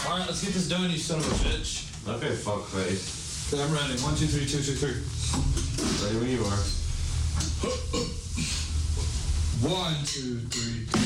Alright, let's get this done, you son of a bitch. Okay, fuckface. Okay, I'm ready. 1, 2, 3, 2, 2, 3. Ready when you are. 1, 2, 3.